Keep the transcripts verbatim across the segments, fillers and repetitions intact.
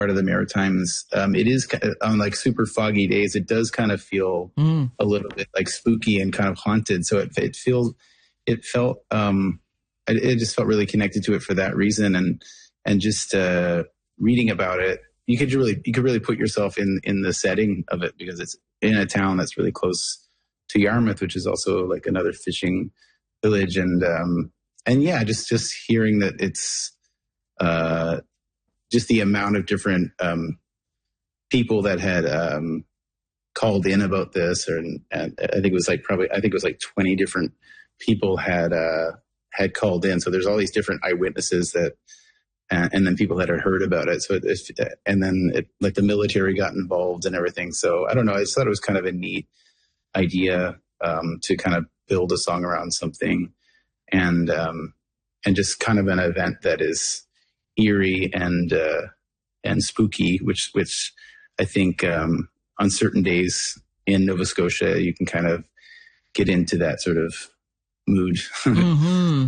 part of the Maritimes. Um, it is on like super foggy days. It does kind of feel mm. a little bit like spooky and kind of haunted. So it, it feels, it felt, um, it, it just felt really connected to it for that reason. And, and just, uh, reading about it, you could really, you could really put yourself in, in the setting of it because it's in a town that's really close to Yarmouth, which is also like another fishing village. And, um, and yeah, just, just hearing that it's, uh, just the amount of different um, people that had um, called in about this, or and I think it was like probably I think it was like twenty different people had uh, had called in. So there's all these different eyewitnesses that, uh, and then people that had heard about it. So it, and then it, like the military got involved and everything. So I don't know. I just thought it was kind of a neat idea um, to kind of build a song around something, and um, and just kind of an event that is eerie and uh, and spooky, which which I think um, on certain days in Nova Scotia you can kind of get into that sort of mood. Mm-hmm.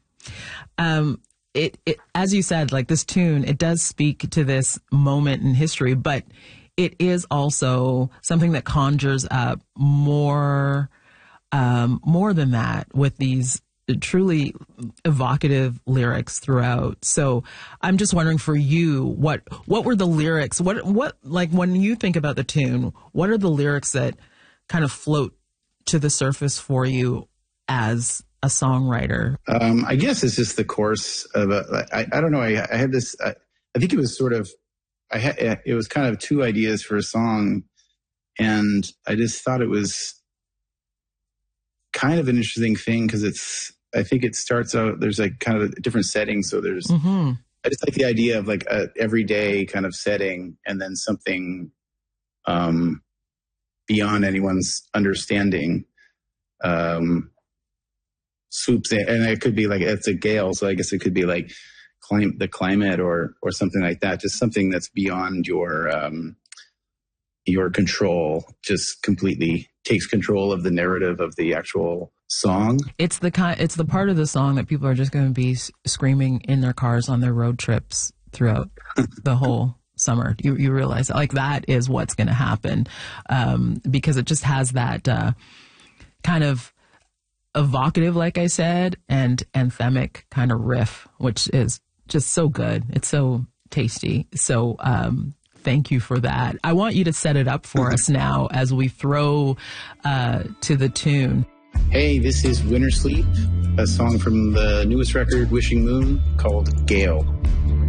um, it, it as you said, like this tune, it does speak to this moment in history, but it is also something that conjures up more um, more than that with these truly evocative lyrics throughout. So I'm just wondering for you, what what were the lyrics? What what like when you think about the tune, what are the lyrics that kind of float to the surface for you as a songwriter? Um, I guess it's just the course of a, I, I don't know. I, I had this, I, I think it was sort of, I had, it was kind of two ideas for a song, and I just thought it was kind of an interesting thing because it's, I think it starts out, there's like kind of a different setting. So there's, mm-hmm. I just like the idea of like a everyday kind of setting and then something um, beyond anyone's understanding um, swoops in. And it could be like, it's a gale. So I guess it could be like clim- the climate or, or something like that. Just something that's beyond your, um, your control, just completely takes control of the narrative of the actual song. It's the kind, it's the part of the song that people are just going to be s- screaming in their cars on their road trips throughout the whole summer. You you realize that, like, that is what's going to happen, um, because it just has that uh, kind of evocative, like I said, and anthemic kind of riff, which is just so good. It's so tasty. So, um, thank you for that. I want you to set it up for us now as we throw uh, to the tune. Hey, this is Winter Sleep, a song from the newest record, Wishing Moon, called Gale.